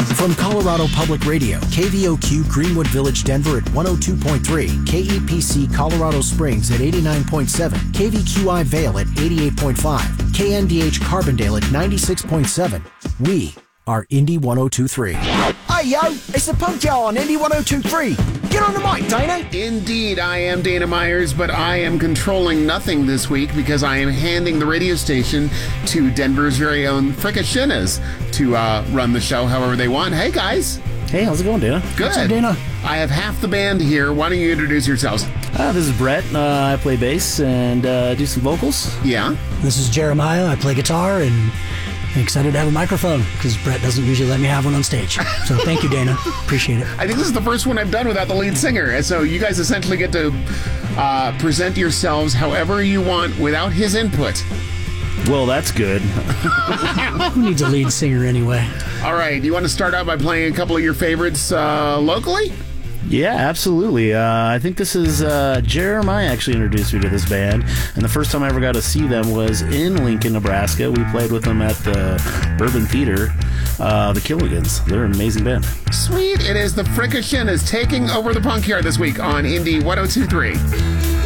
From Colorado Public Radio, KVOQ Greenwood Village, Denver at 102.3, KEPC Colorado Springs at 89.7, KVQI Vale at 88.5, KNDH Carbondale at 96.7. We are Indy 102.3. Hey yo, it's the Punk Hour on Indy 102.3. Get on the mic, Dana. Indeed, I am Dana Myers, but I am controlling nothing this week because I am handing the radio station to Denver's very own Fricashinas to run the show however they want. Hey guys. Hey, how's it going, Dana? Good. What's up, Dana? I have half the band here. Why don't you introduce yourselves? This is Brett. I play bass and do some vocals. Yeah. This is Jeremiah. I play guitar and I'm excited to have a microphone because Brett doesn't usually let me have one on stage. So thank you, Dana. Appreciate it. I think this is the first one I've done without the lead singer. And so you guys essentially get to present yourselves however you want without his input. Well, that's good. Who needs a lead singer anyway? All right. Do you want to start out by playing a couple of your favorites locally? Yeah, absolutely. I think this is Jeremiah actually introduced me to this band, and the first time I ever got to see them was in Lincoln, Nebraska. We played with them at the Bourbon Theater, the Killigans. They're an amazing band. Sweet. It is the Fricashinas taking over the Punk Yard this week on Indy 102.3.